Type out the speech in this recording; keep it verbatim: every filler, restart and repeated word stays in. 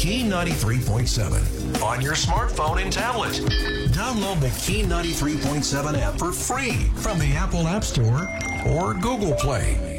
Key ninety-three point seven on your smartphone and tablet. Download the Key ninety-three point seven app for free from the Apple App Store or Google Play.